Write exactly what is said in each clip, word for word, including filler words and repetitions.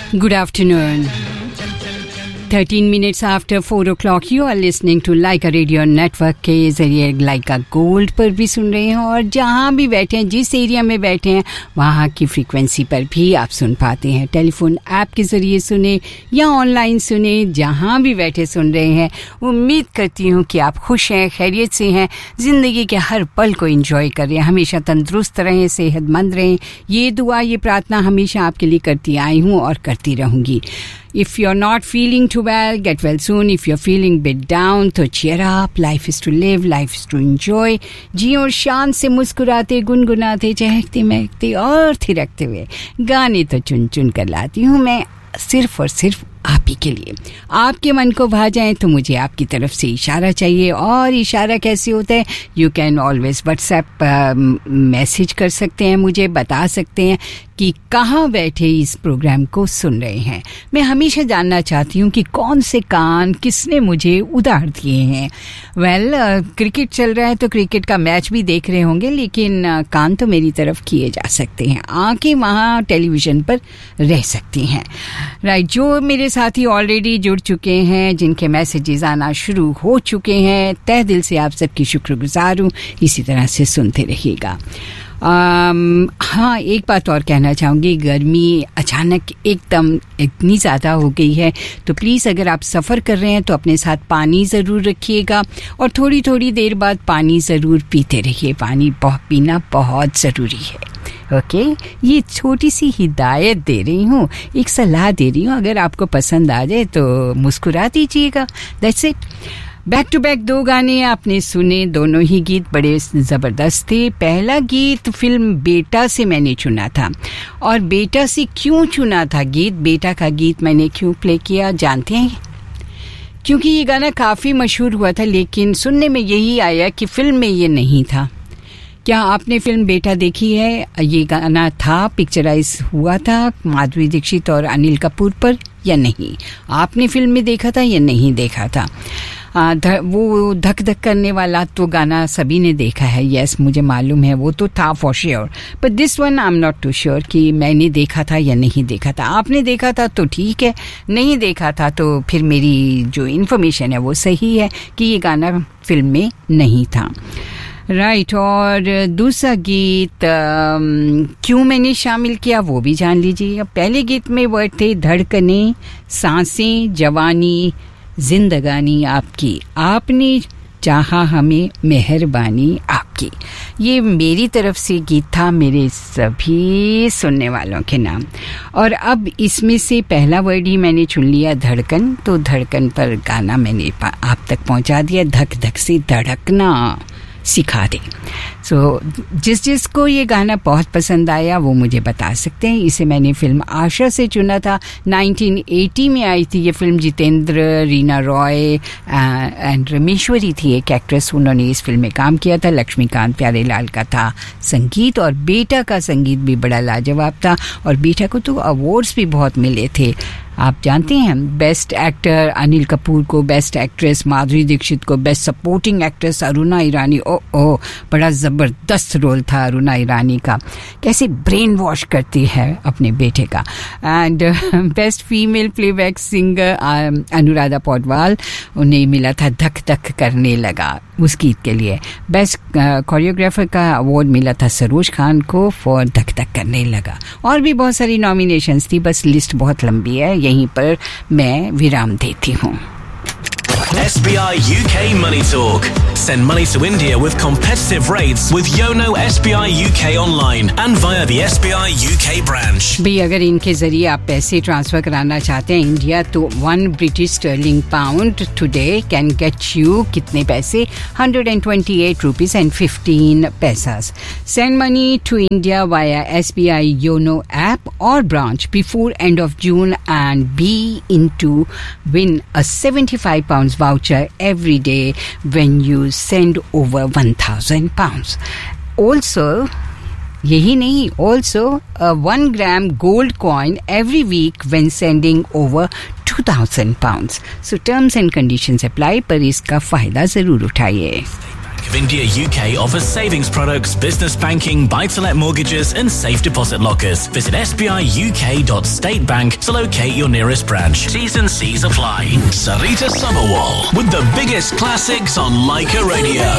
Good afternoon. thirteen minutes after four o'clock, you are listening to Laika Radio Network के जरिए Laika Gold पर भी सुन रहे हैं और जहाँ भी बैठे हैं, जिस एरिया में बैठे हैं, वहाँ की फ्रीक्वेंसी पर भी आप सुन पाते हैं. टेलीफोन ऐप के जरिए सुने या ऑनलाइन सुने, जहाँ भी बैठे सुन रहे हैं. उम्मीद करती हूँ कि आप खुश हैं, खैरियत से हैं, ज़िंदगी के हर पल को एंजॉय कर रहे हैं, हमेशा तंदुरुस्त रहें, सेहतमंद रहें. ये दुआ, ये प्रार्थना हमेशा आपके लिए करती आई हूँ और करती रहूँगी. If you're not feeling too well, get well soon. If you're feeling bit down, तो cheer up. Life is to live, life is to enjoy. जी और शान से मुस्कुराते, गुनगुनाते, चहकते, महकते और थिरकते हुए गाने तो चुन चुन कर लाती हूँ मैं, सिर्फ और सिर्फ आप ही के लिए. आपके मन को भा जाए तो मुझे आपकी तरफ से इशारा चाहिए. और इशारा कैसे होता है? You can always WhatsApp message कर सकते हैं, मुझे बता सकते हैं कि कहाँ बैठे इस प्रोग्राम को सुन रहे हैं. मैं हमेशा जानना चाहती हूँ कि कौन से कान किसने मुझे उधार दिए हैं. वेल well, क्रिकेट चल रहा है तो क्रिकेट का मैच भी देख रहे होंगे, लेकिन कान तो मेरी तरफ किए जा सकते हैं, आंखें वहाँ टेलीविज़न पर रह सकती हैं. राइट, जो मेरे साथी ऑलरेडी जुड़ चुके हैं, जिनके मैसेजेस आना शुरू हो चुके हैं, तहे दिल से आप सबकी शुक्रगुजार हूँ. इसी तरह से सुनते रहिएगा. Um, हाँ, एक बात और कहना चाहूँगी. गर्मी अचानक एकदम इतनी ज़्यादा हो गई है, तो प्लीज़ अगर आप सफ़र कर रहे हैं तो अपने साथ पानी ज़रूर रखिएगा और थोड़ी थोड़ी देर बाद पानी ज़रूर पीते रहिए. पानी बहुत पीना बहुत ज़रूरी है. Okay okay? ये छोटी सी हिदायत दे रही हूँ, एक सलाह दे रही हूँ. अगर आपको पसंद आ जाए तो मुस्कुरा दीजिएगा. That's it. Back to back दो गाने आपने सुने, दोनों ही गीत बड़े ज़बरदस्त थे. पहला गीत फिल्म बेटा से मैंने चुना था. और बेटा से क्यों चुना था गीत, बेटा का गीत मैंने क्यों प्ले किया जानते हैं? क्योंकि ये गाना काफ़ी मशहूर हुआ था, लेकिन सुनने में यही आया कि फिल्म में ये नहीं था. क्या आपने फिल्म बेटा देखी है? ये गाना था, पिक्चराइज हुआ था माधुरी दीक्षित और अनिल कपूर पर या नहीं? आपने फिल्म में देखा था या नहीं देखा था? आ, ध, वो धक धक करने वाला तो गाना सभी ने देखा है. यस, मुझे मालूम है, वो तो था for sure. But this one I am not to sure कि मैंने देखा था या नहीं देखा था. आपने देखा था तो ठीक है, नहीं देखा था तो फिर मेरी जो इन्फॉर्मेशन है वो सही है कि ये गाना फिल्म में नहीं था. राइट right, और दूसरा गीत आ, क्यों मैंने शामिल किया वो भी जान लीजिए. पहले गीत में वर्ड थे धड़कने, सांसें, जवानी, जिंदगानी आपकी, आपने चाहा हमें, मेहरबानी आपकी. ये मेरी तरफ से गीत था, मेरे सभी सुनने वालों के नाम. और अब इसमें से पहला वर्ड ही मैंने चुन लिया, धड़कन. तो धड़कन पर गाना मैंने आप तक पहुंचा दिया. धक धक से धड़कना सिखा दे. सो so, जिस जिसको ये गाना बहुत पसंद आया वो मुझे बता सकते हैं. इसे मैंने फिल्म आशा से चुना था. नाइनटीन एटी में आई थी ये फिल्म. जितेंद्र, रीना रॉय एंड रमेश्वरी थी एक एक्ट्रेस, उन्होंने इस फिल्म में काम किया था. लक्ष्मीकांत प्यारेलाल का था संगीत और बेटा का संगीत भी बड़ा लाजवाब था. और बेटा को तो अवार्ड्स भी बहुत मिले थे. आप जानते हैं, बेस्ट एक्टर अनिल कपूर को, बेस्ट एक्ट्रेस माधुरी दीक्षित को, बेस्ट सपोर्टिंग एक्ट्रेस अरुणा ईरानी. ओ ओ बड़ा ज़बरदस्त रोल था अरुणा ईरानी का, कैसे ब्रेन वॉश करती है अपने बेटे का. And best female playback singer Anuradha Paudwal, उन्हें मिला था धक धक करने लगा उस गीत के लिए. बेस्ट कोरियोग्राफर का अवार्ड मिला था सरोज खान को फॉर धक धक करने लगा. और भी बहुत सारी नॉमिनेशंस थी, बस लिस्ट बहुत लंबी है, यहीं पर मैं विराम देती हूँ. S B I U K Money Talk. Send money to India with competitive rates with Yono S B I U K online and via the S B I U K branch. भी अगर इनके जरिए आप पैसे transfer कराना चाहते हैं India, तो one British sterling pound today can get you कितने पैसे? Hundred and twenty eight rupees and fifteen पैसास. Send money to India via S B I Yono app or branch before end of June and be into win a seventy-five pounds voucher every day when you send over one thousand pounds. Also, यही नहीं, also a one gram gold coin every week when sending over two thousand pounds. So terms and conditions apply, पर इसका फायदा जरूर उठाइए. Bank of India U K offers savings products, business banking, buy-to-let mortgages and safe deposit lockers. Visit s b i u k dot state bank to locate your nearest branch. T's and C's apply. Sarita Sabharwal with the biggest classics on Laika Radio.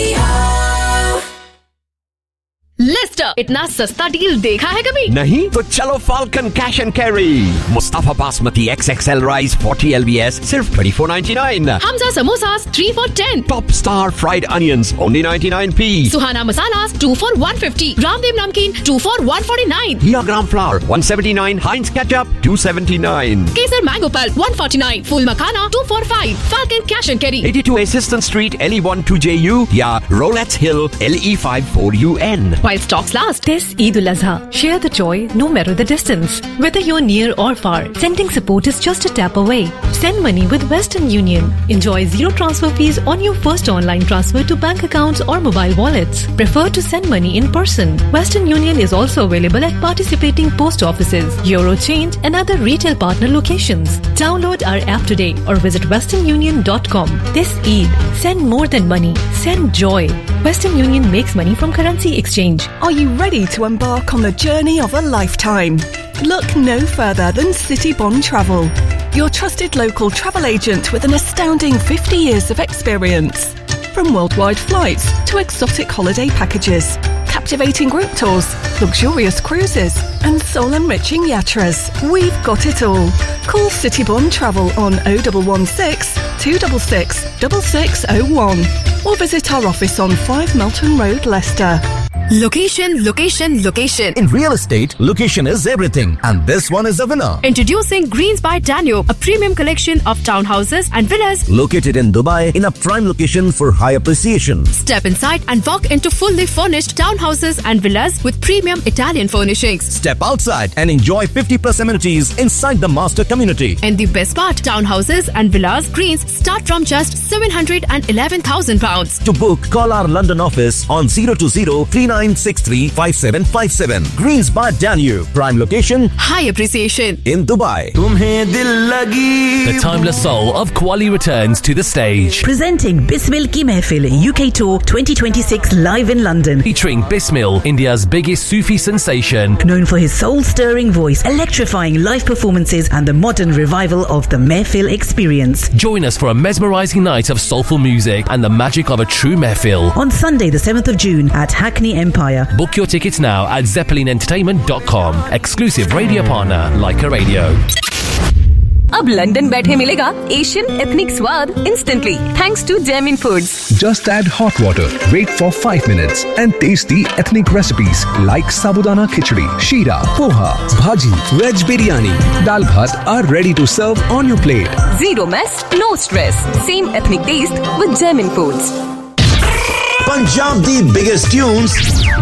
Leicester, इतना सस्ता deal देखा है कभी? नहीं तो चलो falcon cash and carry. Mustafa basmati x x L rice forty L B S सिर्फ twenty four ninety nine. Hamza samosas three for ten. Top star fried onions only ninety nine P. Suhana masalas to for one fifty. Ramdev नमकीन to for one forty nine. Here gram flower one seventy nine. हाइंस ketchup to seventy nine. Kesar mango pulp one forty nine. Fool makhana to for five. Falcon cash and carry eighty two Assistant Street L E one two J U या Rolettes Hill L E five four U N. While stocks last. This Eid al-Azha, share the joy no matter the distance. Whether you're near or far, sending support is just a tap away. Send money with Western Union. Enjoy zero transfer fees on your first online transfer to bank accounts or mobile wallets. Prefer to send money in person? Western Union is also available at participating post offices, Eurochange and other retail partner locations. Download our app today or visit western union dot com. This Eid, send more than money. Send joy. Western Union makes money from currency exchange. Are you ready to embark on the journey of a lifetime? Look no further than City Bond Travel, your trusted local travel agent with an astounding fifty years of experience. From worldwide flights to exotic holiday packages, captivating group tours, luxurious cruises and soul-enriching yatras, we've got it all. Call City Bond Travel on oh one one six, two six six, six six oh one or visit our office on five Melton Road, Leicester. Location, location, location. In real estate, location is everything, and this one is the winner. Introducing Greens by Danube, a premium collection of townhouses and villas located in Dubai in a prime location for high appreciation. Step inside and walk into fully furnished townhouses and villas with premium Italian furnishings. Step outside and enjoy fifty plus amenities inside the master community. And the best part, townhouses and villas Greens start from just seven hundred eleven thousand pounds. To book, call our London office on zero two zero three nine six three five seven five seven. Greens by Danube, prime location, high appreciation in Dubai. The timeless soul of Qawwali returns to the stage. Presenting Bismil Ki Mehfil U K Tour twenty twenty-six live in London. Featuring Bismil, India's biggest Sufi sensation. Known for his soul-stirring voice, electrifying live performances and the modern revival of the Mehfil experience. Join us for a mesmerizing night of soulful music and the magic of a true Mehfil. On Sunday the seventh of June at Hackney Empire. Book your tickets now at zeppelin entertainment dot com. Exclusive radio partner Laika Radio. अब London बैठे मिलेगा Asian ethnic स्वाद instantly thanks to Jaimin foods. Just add hot water, wait for five minutes and taste the ethnic recipes like sabudana khichdi, sheera, poha, bhaji, veg biryani, dal bhat are ready to serve on your plate. Zero mess, no stress. Same ethnic taste with Jaimin Foods. Punjab the biggest tunes